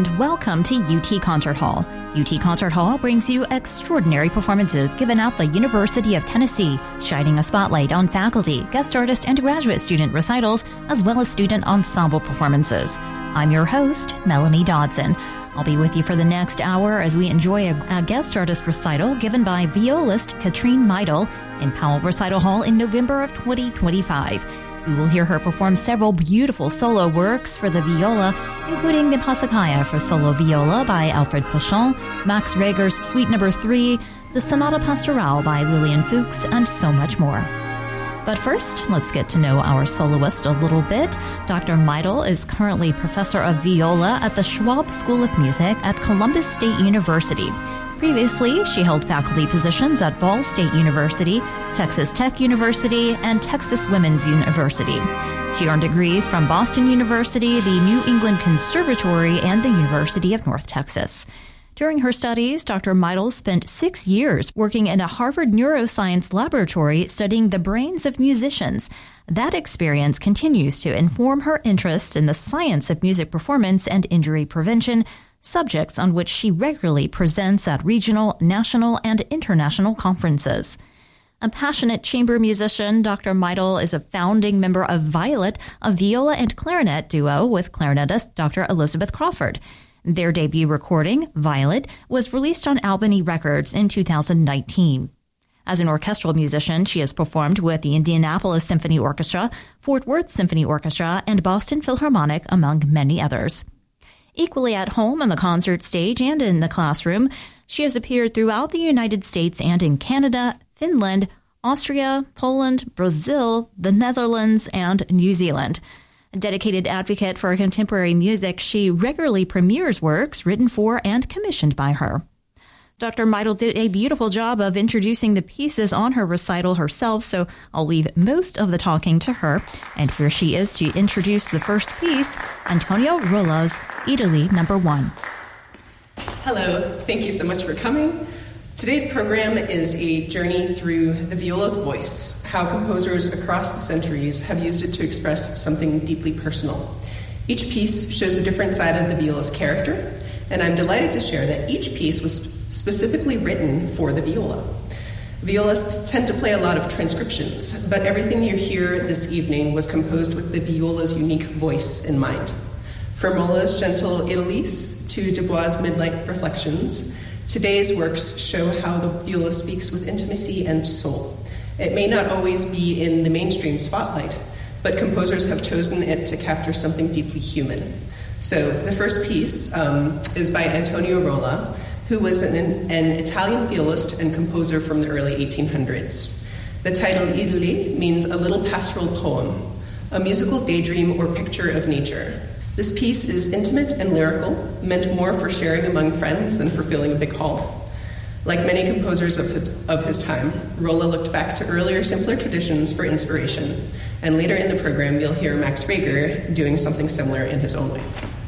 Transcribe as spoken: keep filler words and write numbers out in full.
and welcome to U T Concert Hall. U T Concert Hall brings you extraordinary performances given at the University of Tennessee, shining a spotlight on faculty, guest artist, and graduate student recitals, as well as student ensemble performances. I'm your host, Melanie Dodson. I'll be with you for the next hour as we enjoy a, a guest artist recital given by violist Katrine Meidel in Powell Recital Hall in November of twenty twenty-five. We will hear her perform several beautiful solo works for the viola, including the Passacaglia for solo viola by Alfred Pochon, Max Reger's Suite Number three, the Sonata Pastorale by Lillian Fuchs, and so much more. But first, let's get to know our soloist a little bit. Doctor Meidel is currently professor of viola at the Schwab School of Music at Columbus State University. Previously, she held faculty positions at Ball State University, Texas Tech University, and Texas Women's University. She earned degrees from Boston University, the New England Conservatory, and the University of North Texas. During her studies, Doctor Meidel spent six years working in a Harvard neuroscience laboratory studying the brains of musicians. That experience continues to inform her interest in the science of music performance and injury prevention, subjects on which she regularly presents at regional, national, and international conferences. A passionate chamber musician, Doctor Meidel is a founding member of Violet, a viola and clarinet duo with clarinetist Doctor Elizabeth Crawford. Their debut recording, Violet, was released on Albany Records in two thousand nineteen. As an orchestral musician, she has performed with the Indianapolis Symphony Orchestra, Fort Worth Symphony Orchestra, and Boston Philharmonic, among many others. Equally at home on the concert stage and in the classroom, she has appeared throughout the United States and in Canada, Finland, Austria, Poland, Brazil, the Netherlands, and New Zealand. A dedicated advocate for contemporary music, she regularly premieres works written for and commissioned by her. Doctor Meidel did a beautiful job of introducing the pieces on her recital herself, so I'll leave most of the talking to her. And here she is to introduce the first piece, Antonio Rolla's Italy Number One. Hello, thank you so much for coming. Today's program is a journey through the viola's voice, how composers across the centuries have used it to express something deeply personal. Each piece shows a different side of the viola's character, and I'm delighted to share that each piece was specifically written for the viola. Violists tend to play a lot of transcriptions, but everything you hear this evening was composed with the viola's unique voice in mind. From Rolla's gentle Idilise to Dubois' Midnight Reflections, today's works show how the viola speaks with intimacy and soul. It may not always be in the mainstream spotlight, but composers have chosen it to capture something deeply human. So the first piece um, is by Antonio Rolla, who was an, an Italian violist and composer from the early eighteen hundreds. The title Idili means a little pastoral poem, a musical daydream or picture of nature. This piece is intimate and lyrical, meant more for sharing among friends than for filling a big hall. Like many composers of his, of his time, Rolla looked back to earlier, simpler traditions for inspiration, and later in the program you'll hear Max Reger doing something similar in his own way.